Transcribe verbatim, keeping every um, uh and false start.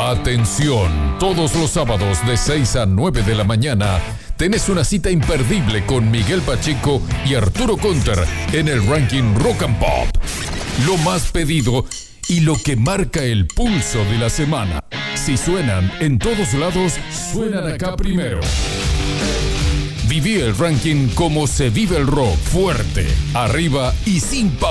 Atención, todos los sábados de seis a nueve de la mañana tenés una cita imperdible con Miguel Pacheco y Arturo Conter en el ranking Rock and Pop. Lo más pedido y lo que marca el pulso de la semana. Si suenan en todos lados, suenan acá primero. Viví el ranking como se vive el rock, fuerte, arriba y sin pausa.